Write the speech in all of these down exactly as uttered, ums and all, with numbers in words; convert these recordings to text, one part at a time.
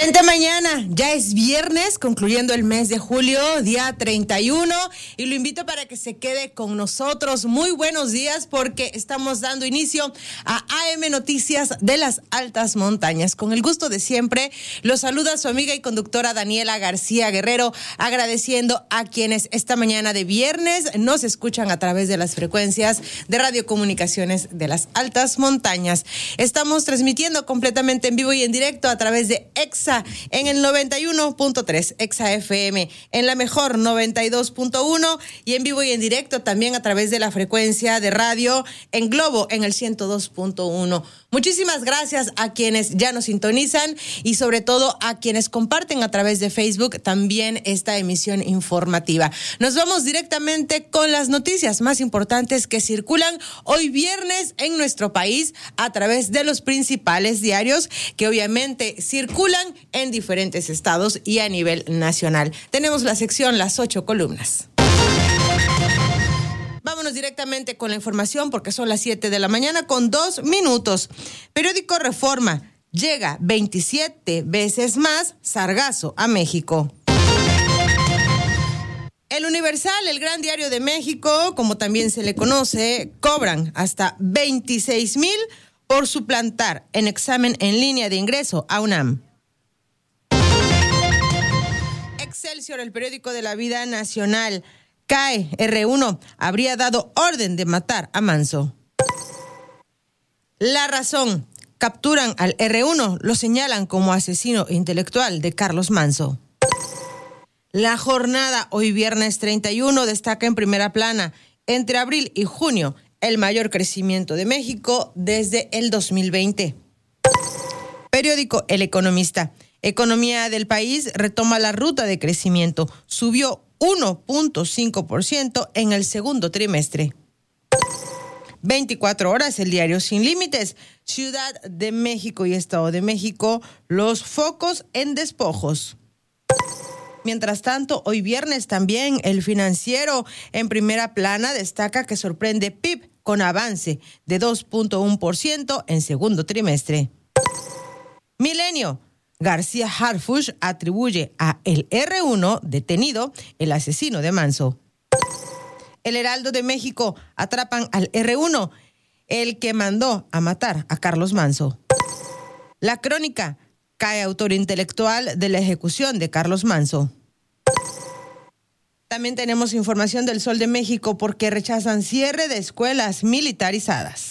Excelente mañana, ya es viernes, concluyendo el mes de julio, día treinta y uno, y lo invito para que se quede con nosotros. Muy buenos días, porque estamos dando inicio a A M Noticias de las Altas Montañas. Con el gusto de siempre, los saluda su amiga y conductora Daniela García Guerrero, agradeciendo a quienes esta mañana de viernes nos escuchan a través de las frecuencias de radiocomunicaciones de las Altas Montañas. Estamos transmitiendo completamente en vivo y en directo a través de Exa en el noventa y uno punto tres, Exa F M, en la mejor noventa y dos punto uno y en vivo y en directo también a través de la frecuencia de radio en Globo en el ciento dos punto uno. Muchísimas gracias a quienes ya nos sintonizan y sobre todo a quienes comparten a través de Facebook también esta emisión informativa. Nos vamos directamente con las noticias más importantes que circulan hoy viernes en nuestro país a través de los principales diarios que obviamente circulan en diferentes estados y a nivel nacional. Tenemos la sección Las Ocho Columnas. Vámonos directamente con la información porque son las siete de la mañana con dos minutos. Periódico Reforma: llega veintisiete veces más sargazo a México. El Universal, el gran diario de México, como también se le conoce, cobran hasta veintiséis mil por suplantar en examen en línea de ingreso a UNAM. Excelsior, el periódico de la vida nacional: cae erre uno, habría dado orden de matar a Manso. La Razón: capturan al erre uno, lo señalan como asesino intelectual de Carlos Manso. La Jornada, hoy viernes treinta y uno, destaca en primera plana: entre abril y junio, el mayor crecimiento de México desde el dos mil veinte. Periódico El Economista: economía del país retoma la ruta de crecimiento, subió uno punto cinco por ciento en el segundo trimestre. veinticuatro horas, el diario Sin Límites: Ciudad de México y Estado de México, los focos en despojos. Mientras tanto, hoy viernes también El Financiero, en primera plana, destaca que sorprende P I B con avance de dos punto uno por ciento en segundo trimestre. Milenio: García Harfuch atribuye a el erre uno detenido el asesino de Manso. El Heraldo de México: atrapan al erre uno, el que mandó a matar a Carlos Manso. La Crónica: cae autor intelectual de la ejecución de Carlos Manso. También tenemos información del Sol de México porque rechazan cierre de escuelas militarizadas.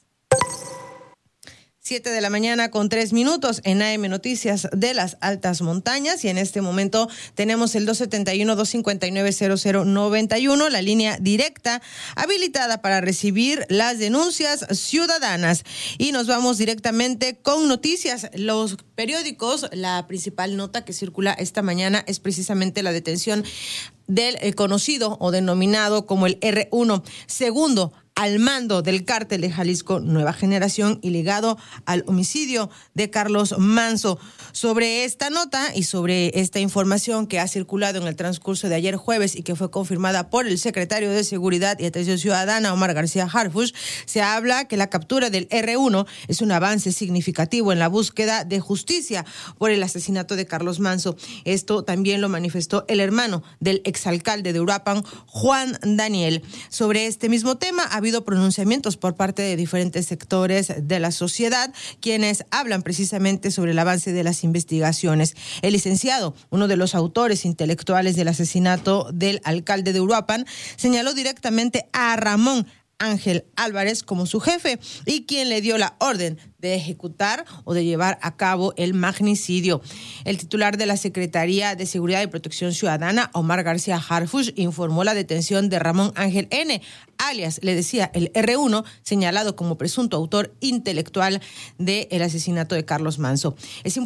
Siete de la mañana con tres minutos en A M Noticias de las Altas Montañas, y en este momento tenemos el dos siete uno, dos cinco nueve, cero cero nueve uno, la línea directa habilitada para recibir las denuncias ciudadanas. Y nos vamos directamente con noticias. Los periódicos, la principal nota que circula esta mañana es precisamente la detención del eh, conocido o denominado como el erre uno, segundo al mando del cártel de Jalisco Nueva Generación y ligado al homicidio de Carlos Manso. Sobre esta nota y sobre esta información que ha circulado en el transcurso de ayer jueves y que fue confirmada por el secretario de Seguridad y Atención Ciudadana, Omar García Harfuch, se habla que la captura del erre uno es un avance significativo en la búsqueda de justicia por el asesinato de Carlos Manso. Esto también lo manifestó el hermano del exalcalde de Uruapan, Juan Daniel. Sobre este mismo tema ha habido pronunciamientos por parte de diferentes sectores de la sociedad, quienes hablan precisamente sobre el avance de las investigaciones. El licenciado, uno de los autores intelectuales del asesinato del alcalde de Uruapan, señaló directamente a Ramón Ángel Álvarez como su jefe y quien le dio la orden de ejecutar o de llevar a cabo el magnicidio. El titular de la Secretaría de Seguridad y Protección Ciudadana, Omar García Harfuch, informó la detención de Ramón Ángel N., alias, le decía, el erre uno, señalado como presunto autor intelectual del asesinato de Carlos Manso. Es